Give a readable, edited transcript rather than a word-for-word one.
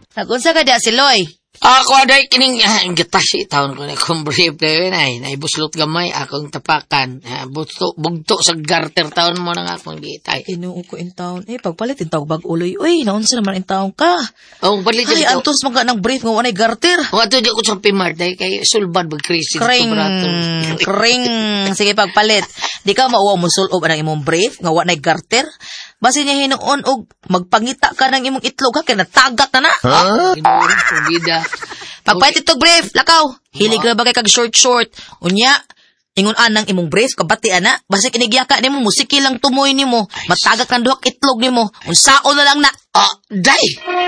Nagunsa ka dia si Loy? Ako aday kining gitasi taon ko na kung brief na yun ay buslot gamay akong tapakan. Bugto sa garter taon mo na akong gitay. Inuo ko in town. Pagpalit in taong bag-uloy. Uy, naunsa naman in taong ka. Oh, palit Ay, antos mga ng brief ng wanay garter. Wato di ko sa pimart dahil kay sulbad mag-crisis. Kring. Sige, pagpalit. Di ka mauwa mo sulob ang imong brief nga wanay garter. Basi niya hinuon og magpangita ka ng imong itlog ha, kaya natagak na na. Inuurin kong bida. Pagpalit itong brief, lakaw. Hilig na bagay kag short. Unya, ingon anang imong brief, kabati ana. Basi kinigyaka ni mo, musiki lang tumoy ni mo. Matagak ng duhak itlog ni mo. Unsaon na lang na. Day!